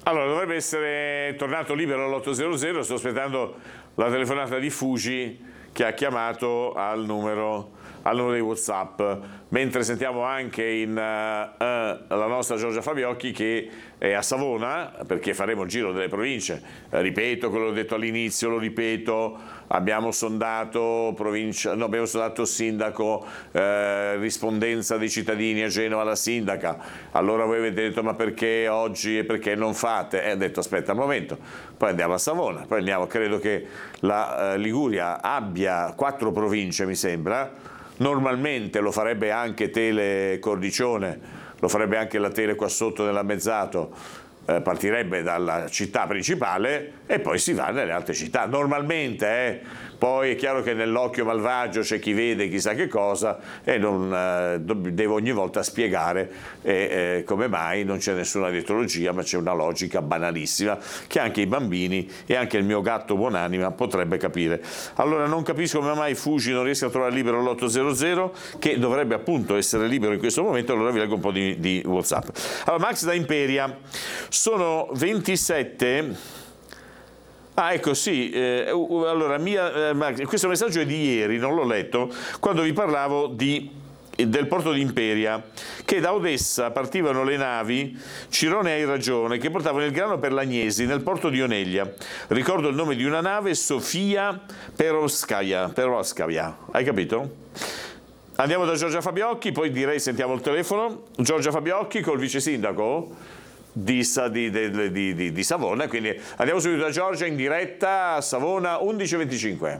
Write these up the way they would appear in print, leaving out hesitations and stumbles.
Allora, dovrebbe essere tornato libero all'800, sto aspettando la telefonata di Fuji che ha chiamato al numero di WhatsApp, mentre sentiamo anche la nostra Giorgia Fabiocchi che è a Savona, perché faremo il giro delle province. Ripeto quello che ho detto all'inizio, lo ripeto, abbiamo sondato abbiamo sondato sindaco, rispondenza dei cittadini a Genova alla sindaca. Allora voi avete detto ma perché oggi e perché non fate? E ho detto aspetta un momento, poi andiamo a Savona, poi andiamo, credo che la Liguria abbia 4 province mi sembra. Normalmente lo farebbe anche Tele Cordicione, lo farebbe anche la Tele qua sotto nella Mezzato, partirebbe dalla città principale e poi si va nelle altre città, normalmente. Poi è chiaro che nell'occhio malvagio c'è chi vede chissà che cosa e devo ogni volta spiegare come mai non c'è nessuna dietrologia, ma c'è una logica banalissima che anche i bambini e anche il mio gatto buonanima potrebbe capire. Allora non capisco come mai Fuji non riesca a trovare libero l'800, che dovrebbe appunto essere libero in questo momento. Allora vi leggo un po' di WhatsApp. Allora, Max da Imperia, sono 27. Ah, ecco, sì, allora questo messaggio è di ieri, non l'ho letto, quando vi parlavo del porto di Imperia, che da Odessa partivano le navi, Cirone hai ragione, che portavano il grano per l'Agnesi nel porto di Oneglia. Ricordo il nome di una nave, Sofia Perovskaya, hai capito? Andiamo da Giorgia Fabiocchi, poi direi sentiamo il telefono. Giorgia Fabiocchi col vice sindaco di Savona, quindi andiamo subito da Giorgia in diretta a Savona 11:25.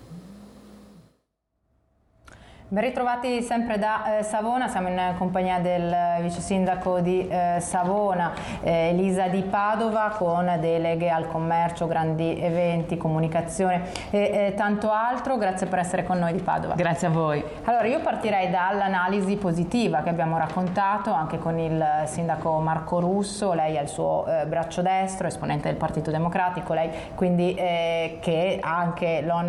Ben ritrovati sempre da Savona, siamo in compagnia del vice sindaco di Savona, Elisa Di Padova, con deleghe al commercio, grandi eventi, comunicazione e tanto altro. Grazie per essere con noi, Di Padova. Grazie a voi. Allora, io partirei dall'analisi positiva che abbiamo raccontato anche con il sindaco Marco Russo. Lei è il suo braccio destro, esponente del Partito Democratico, lei quindi che ha anche l'onere